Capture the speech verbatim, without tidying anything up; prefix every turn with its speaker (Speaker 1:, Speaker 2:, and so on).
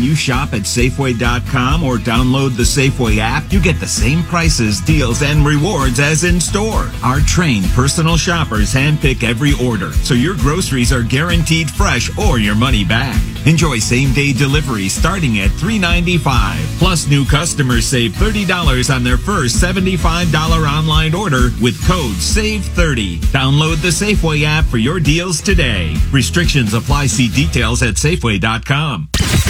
Speaker 1: you shop at Safeway dot com or download the Safeway app, you get the same prices, deals, and rewards as in store. Our trained personal shoppers handpick every order, so your groceries are guaranteed fresh or your money back. Enjoy same-day delivery starting at three ninety-five. Plus, new customers save thirty dollars on their first seventy-five dollars online order with code save thirty. Download the Safeway app for your deals today. Restrictions apply. See details at Safeway dot com.